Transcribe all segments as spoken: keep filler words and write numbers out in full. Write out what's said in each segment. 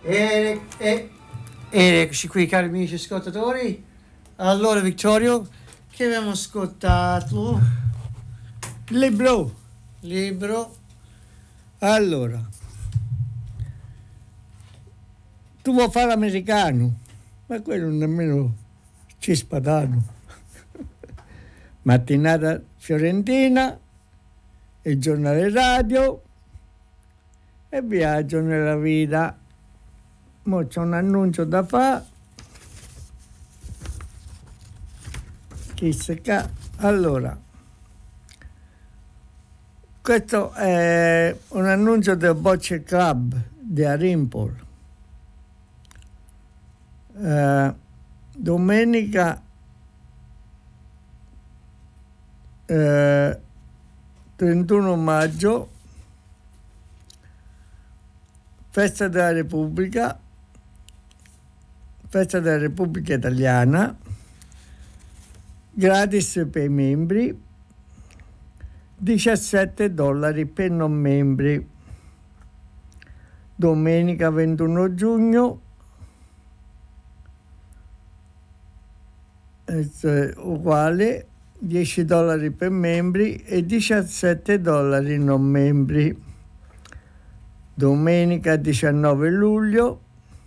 E, e, e eccoci qui, cari amici ascoltatori. Allora, Vittorio, che abbiamo ascoltato? Libro. Libro. Allora, tu vuoi fare l'americano, ma quello nemmeno ci spadano. Mattinata fiorentina, il giornale radio e viaggio nella vita. Mo c'è un annuncio da fare. Chissà che. Allora, questo è un annuncio del Bocce Club di Arimpol. Eh, domenica eh, trentuno maggio, festa della Repubblica, festa della Repubblica Italiana, gratis per i membri, diciassette dollari per non membri. Domenica ventuno giugno, uguale, dieci dollari per membri e diciassette dollari non membri. Domenica diciannove luglio,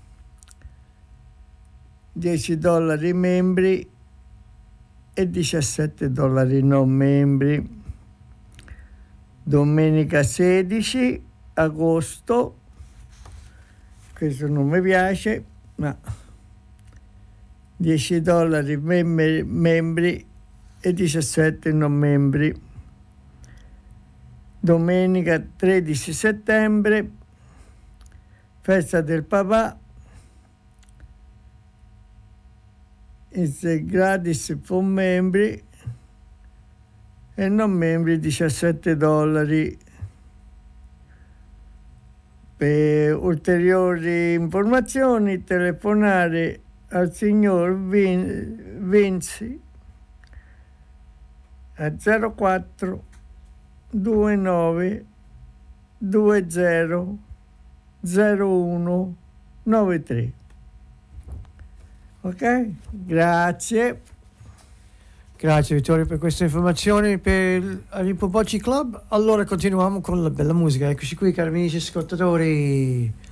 dieci dollari membri e diciassette dollari non membri. Domenica sedici agosto, questo non mi piace, ma dieci dollari membri, membri e diciassette non membri. Domenica tredici settembre, festa del papà, gratis per membri e non membri diciassette dollari. Per ulteriori informazioni telefonare al signor Vin- Vinci a zero quattro due nove due zero zero uno nove tre. Ok? Grazie. Grazie Vittorio per queste informazioni per l'Arimpol Bocce Club. Allora continuiamo con la bella musica. Eccoci qui, cari amici ascoltatori.